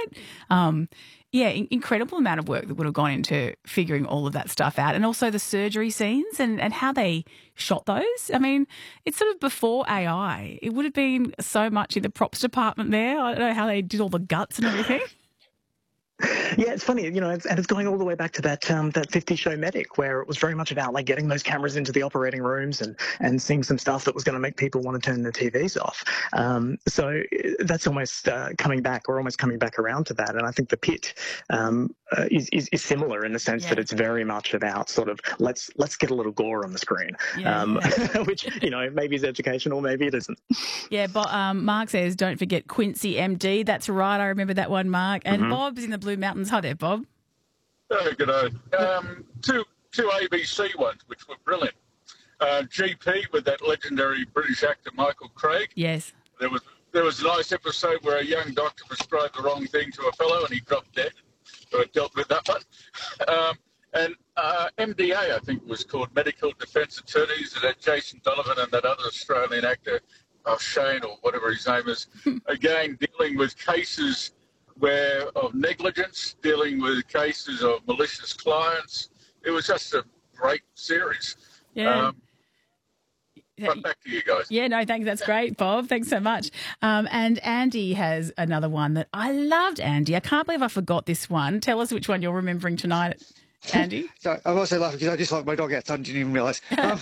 Yeah, incredible amount of work that would have gone into figuring all of that stuff out, and also the surgery scenes and how they shot those. I mean, it's sort of before AI. It would have been so much in the props department there. I don't know how they did all the guts and everything. Yeah, it's funny, it's going all the way back to that 50 Show Medic, where it was very much about like getting those cameras into the operating rooms and seeing some stuff that was going to make people want to turn their TVs off. So that's almost coming back, or almost coming back around to that. And I think The Pit is similar in the sense that it's very much about sort of let's get a little gore on the screen, which maybe is educational, maybe it isn't. Yeah, but Mark says don't forget Quincy MD. That's right, I remember that one, Mark. And Bob's in the Blue Mountains. Hi there, Bob. Oh, good day. Two ABC ones, which were brilliant. GP with that legendary British actor Michael Craig. Yes. There was a nice episode where a young doctor prescribed the wrong thing to a fellow and he dropped dead. So I dealt with that one. And MDA, I think, was called Medical Defence Attorneys. It had Jason Donovan and that other Australian actor, Shane or whatever his name is, again dealing with cases of negligence, dealing with cases of malicious clients. It was just a great series. Yeah. But back to you guys. Yeah, no, thanks. That's great, Bob. Thanks so much. And Andy has another one that I loved, Andy. I can't believe I forgot this one. Tell us which one you're remembering tonight, Andy. So I'm also laughing because I just like my dog outside and didn't even realise.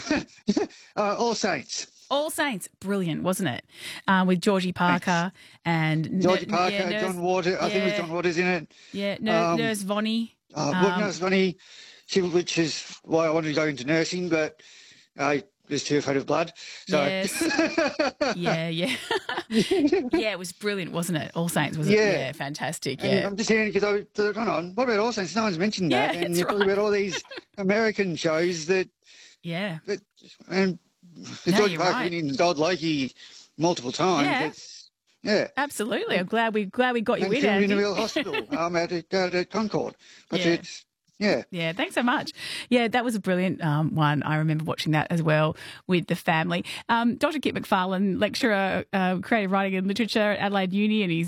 All Saints. All Saints, brilliant, wasn't it? With Georgie Parker and John Waters. I think it was John Waters in it. Yeah, Nurse Vonnie. Nurse Vonnie, which is why I wanted to go into nursing, but I was too afraid of blood. So. Yes. yeah. Yeah, it was brilliant, wasn't it? All Saints, was it? Yeah, fantastic. Yeah. And I'm just hearing because I thought, hang on, what about All Saints? No one's mentioned that. And you're talking about all these American shows that. Yeah. And George Parker in Gold Loki multiple times. Yeah, absolutely. I'm glad we got you in, Andy. In a real hospital at Concord. But yeah, thanks so much. Yeah, that was a brilliant one. I remember watching that as well with the family. Dr. Kit McFarlane, lecturer, creative writing and literature at Adelaide Uni, and he's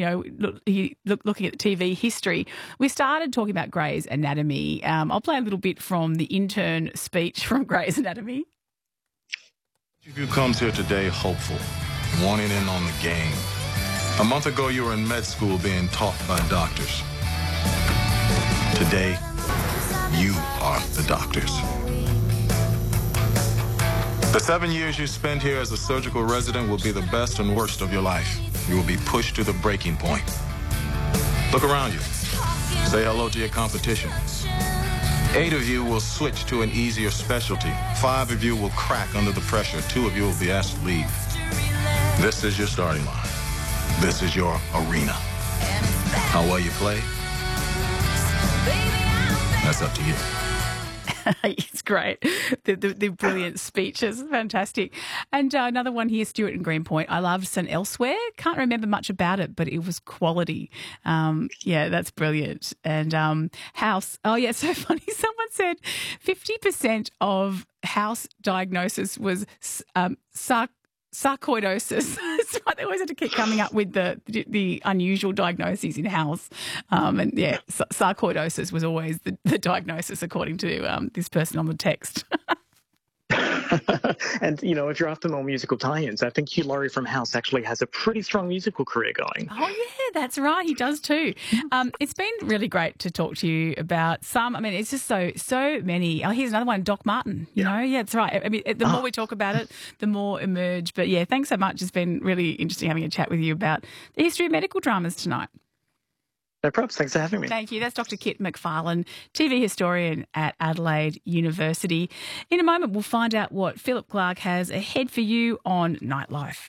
looking at TV history. We started talking about Grey's Anatomy. I'll play a little bit from the intern speech from Grey's Anatomy. Each of you comes here today hopeful, wanting in on the game. A month ago, you were in med school being taught by doctors. Today, you are the doctors. The 7 years you spend here as a surgical resident will be the best and worst of your life. You will be pushed to the breaking point. Look around you. Say hello to your competition. 8 of you will switch to an easier specialty. 5 of you will crack under the pressure. 2 of you will be asked to leave. This is your starting line. This is your arena. How well you play, that's up to you. It's great. The brilliant speeches. Fantastic. And another one here, Stuart and Greenpoint. I loved St. Elsewhere. Can't remember much about it, but it was quality. Yeah, that's brilliant. And House. Oh, yeah, it's so funny. Someone said 50% of House diagnosis was sarcoidosis. That's why they always had to keep coming up with the unusual diagnoses in House. And yeah, sarcoidosis was always the diagnosis according to this person on the text. And, if you're after more musical tie-ins, I think Hugh Laurie from House actually has a pretty strong musical career going. Oh, yeah, that's right. He does too. It's been really great to talk to you about some. I mean, it's just so many. Oh, here's another one, Doc Martin. Yeah, that's right. I mean, the more we talk about it, the more emerge. But, yeah, thanks so much. It's been really interesting having a chat with you about the history of medical dramas tonight. No problems. Thanks for having me. Thank you. That's Dr. Kit McFarlane, TV historian at Adelaide University. In a moment, we'll find out what Philip Clark has ahead for you on Nightlife.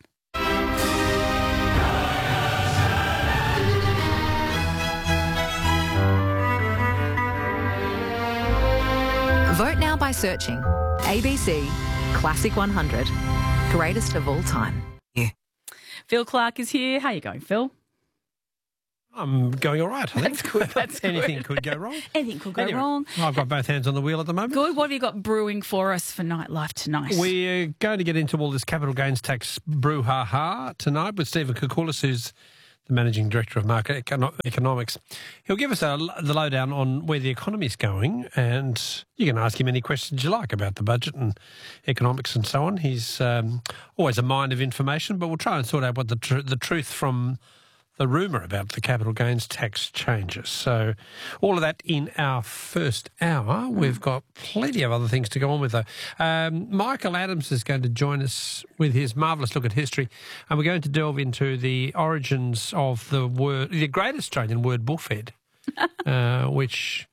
Vote now by searching ABC Classic 100, greatest of all time. Yeah. Phil Clark is here. How are you going, Phil? I'm going all right, I think. That's good. That's Anything could go wrong. Anything could go wrong. I've got both hands on the wheel at the moment. Good. What have you got brewing for us for Nightlife tonight? We're going to get into all this capital gains tax brouhaha tonight with Stephen Koukoulas, who's the Managing Director of Market Economics. He'll give us the lowdown on where the economy's going, and you can ask him any questions you like about the budget and economics and so on. He's always a mine of information, but we'll try and sort out what the truth from the rumour about the capital gains tax changes. So all of that in our first hour. We've got plenty of other things to go on with, though. Michael Adams is going to join us with his marvellous look at history, and we're going to delve into the origins of the great Australian word buffet, which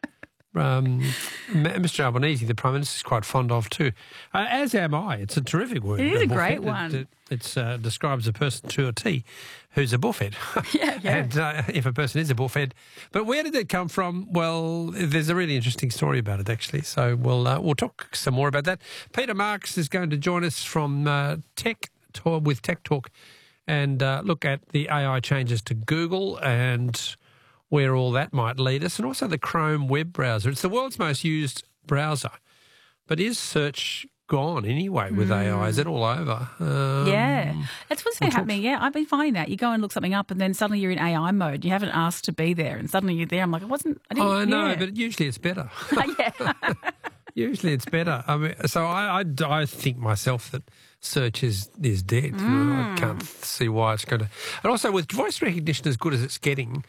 Mr Albanese, the Prime Minister, is quite fond of too. As am I. It's a terrific word. It is a great one. It describes a person to a T who's a buffet. Yeah. And if a person is a buffet. But where did it come from? Well, there's a really interesting story about it, actually. So we'll talk some more about that. Peter Marks is going to join us from Tech Talk and look at the AI changes to Google and where all that might lead us, and also the Chrome web browser. It's the world's most used browser. But is search gone anyway with AI? Is it all over? Yeah. That's what's been happening. Yeah, I've been finding that. You go and look something up and then suddenly you're in AI mode. You haven't asked to be there and suddenly you're there. I'm like, I know, but usually it's better. Yeah. Usually it's better. I mean, so I think myself that search is dead. You know, I can't see why it's going to. And also with voice recognition as good as it's getting,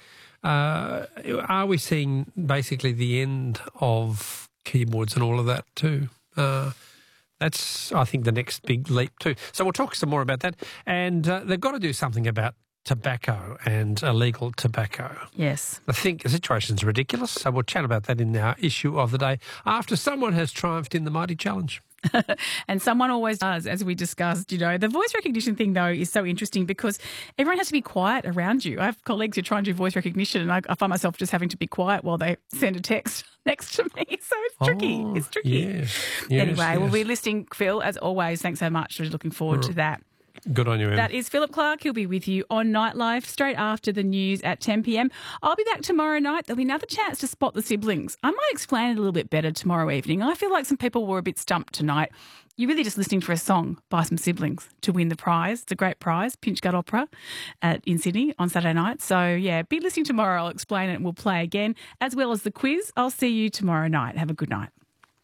are we seeing basically the end of keyboards and all of that too? That's, I think, the next big leap too. So we'll talk some more about that. And they've got to do something about tobacco and illegal tobacco. Yes. I think the situation's ridiculous. So we'll chat about that in our issue of the day after someone has triumphed in the Mighty Challenge. And someone always does, as we discussed. You know, the voice recognition thing, though, is so interesting because everyone has to be quiet around you. I have colleagues who try and do voice recognition and I find myself just having to be quiet while they send a text next to me. So it's tricky. It's tricky. Yes, anyway, we'll be listening, Phil, as always. Thanks so much. We're looking forward to that. Good on you, Em. That is Philip Clark. He'll be with you on Nightlife straight after the news at 10 p.m. I'll be back tomorrow night. There'll be another chance to spot the siblings. I might explain it a little bit better tomorrow evening. I feel like some people were a bit stumped tonight. You're really just listening for a song by some siblings to win the prize. It's a great prize, Pinch Gut Opera in Sydney on Saturday night. So, yeah, be listening tomorrow. I'll explain it and we'll play again, as well as the quiz. I'll see you tomorrow night. Have a good night.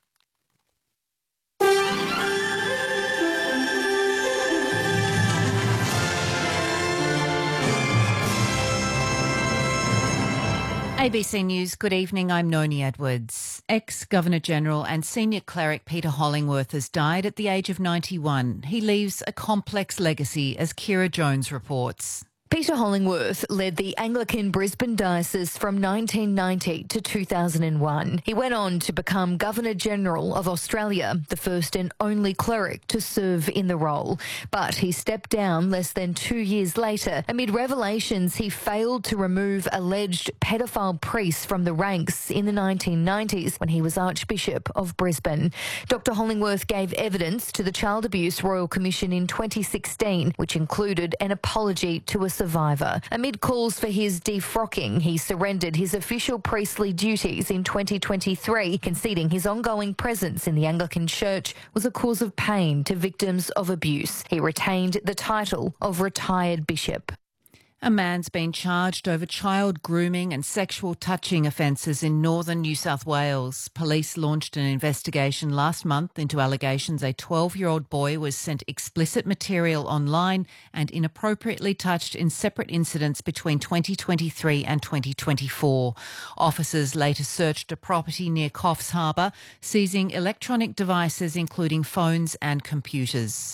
ABC News, good evening. I'm Noni Edwards. Ex-Governor-General and Senior Cleric Peter Hollingworth has died at the age of 91. He leaves a complex legacy, as Kira Jones reports. Peter Hollingworth led the Anglican Brisbane Diocese from 1990 to 2001. He went on to become Governor-General of Australia, the first and only cleric to serve in the role. But he stepped down less than 2 years later amid revelations he failed to remove alleged pedophile priests from the ranks in the 1990s when he was Archbishop of Brisbane. Dr Hollingworth gave evidence to the Child Abuse Royal Commission in 2016, which included an apology to a survivor. Amid calls for his defrocking, he surrendered his official priestly duties in 2023, conceding his ongoing presence in the Anglican Church was a cause of pain to victims of abuse. He retained the title of retired bishop. A man's been charged over child grooming and sexual touching offences in northern New South Wales. Police launched an investigation last month into allegations a 12-year-old boy was sent explicit material online and inappropriately touched in separate incidents between 2023 and 2024. Officers later searched a property near Coffs Harbour, seizing electronic devices including phones and computers.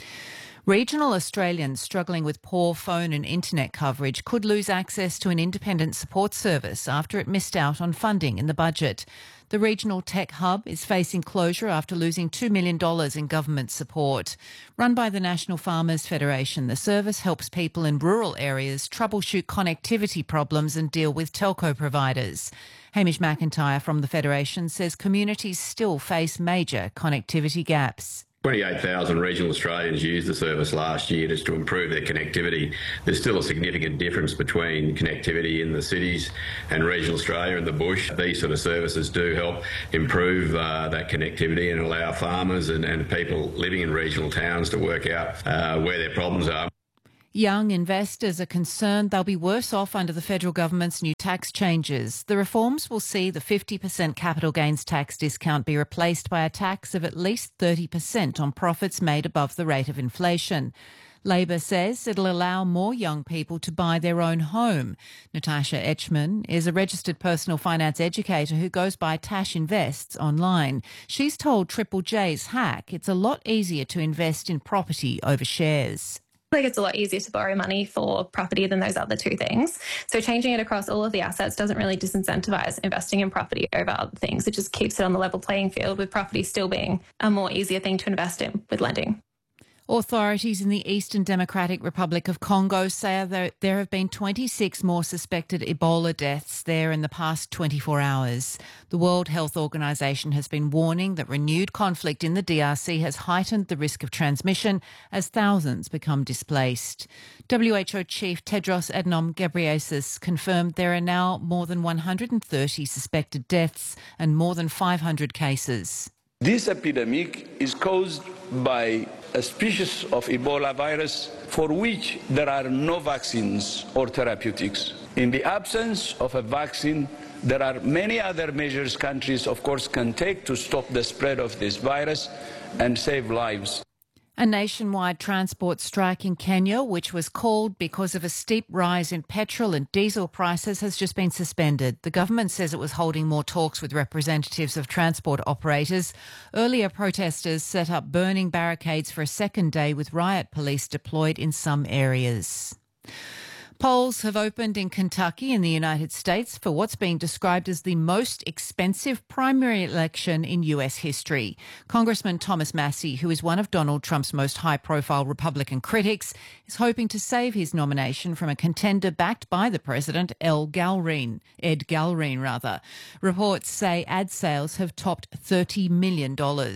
Regional Australians struggling with poor phone and internet coverage could lose access to an independent support service after it missed out on funding in the budget. The regional tech hub is facing closure after losing $2 million in government support. Run by the National Farmers Federation, the service helps people in rural areas troubleshoot connectivity problems and deal with telco providers. Hamish McIntyre from the Federation says communities still face major connectivity gaps. 28,000 regional Australians used the service last year just to improve their connectivity. There's still a significant difference between connectivity in the cities and regional Australia and the bush. These sort of services do help improve that connectivity and allow farmers and people living in regional towns to work out where their problems are. Young investors are concerned they'll be worse off under the federal government's new tax changes. The reforms will see the 50% capital gains tax discount be replaced by a tax of at least 30% on profits made above the rate of inflation. Labor says it'll allow more young people to buy their own home. Natasha Etchman is a registered personal finance educator who goes by Tash Invests online. She's told Triple J's Hack it's a lot easier to invest in property over shares. Like it's a lot easier to borrow money for property than those other two things. So changing it across all of the assets doesn't really disincentivize investing in property over other things. It just keeps it on the level playing field, with property still being a more easier thing to invest in with lending. Authorities in the Eastern Democratic Republic of Congo say that there have been 26 more suspected Ebola deaths there in the past 24 hours. The World Health Organization has been warning that renewed conflict in the DRC has heightened the risk of transmission as thousands become displaced. WHO Chief Tedros Adhanom Ghebreyesus confirmed there are now more than 130 suspected deaths and more than 500 cases. This epidemic is caused by a species of Ebola virus for which there are no vaccines or therapeutics. In the absence of a vaccine, there are many other measures countries, of course, can take to stop the spread of this virus and save lives. A nationwide transport strike in Kenya, which was called because of a steep rise in petrol and diesel prices, has just been suspended. The government says it was holding more talks with representatives of transport operators. Earlier, protesters set up burning barricades for a second day with riot police deployed in some areas. Polls have opened in Kentucky in the United States for what's being described as the most expensive primary election in US history. Congressman Thomas Massie, who is one of Donald Trump's most high-profile Republican critics, is hoping to save his nomination from a contender backed by the president, Ed Galrine. Reports say ad sales have topped $30 million.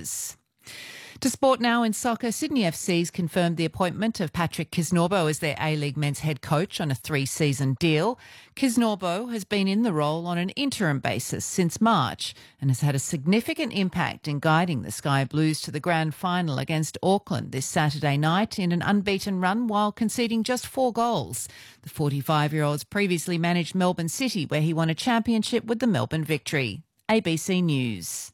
To sport now in soccer, Sydney FC's confirmed the appointment of Patrick Kisnorbo as their A-League men's head coach on a 3-season deal. Kisnorbo has been in the role on an interim basis since March and has had a significant impact in guiding the Sky Blues to the grand final against Auckland this Saturday night in an unbeaten run while conceding just 4 goals. The 45-year-old's previously managed Melbourne City, where he won a championship with the Melbourne Victory. ABC News.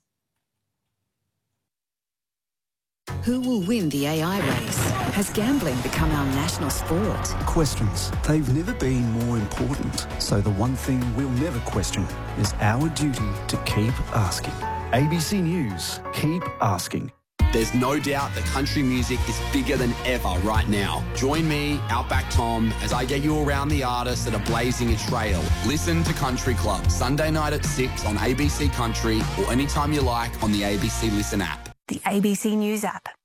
Who will win the AI race? Has gambling become our national sport? Questions. They've never been more important. So the one thing we'll never question is our duty to keep asking. ABC News. Keep asking. There's no doubt that country music is bigger than ever right now. Join me, Outback Tom, as I get you around the artists that are blazing a trail. Listen to Country Club, Sunday night at 6 on ABC Country or anytime you like on the ABC Listen app. The ABC News app.